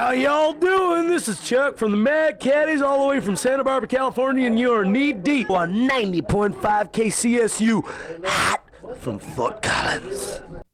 How y'all doing? This is Chuck from the Mad Caddies, all the way from Santa Barbara, California, and you are knee-deep on 90.5 KCSU, hot from Fort Collins.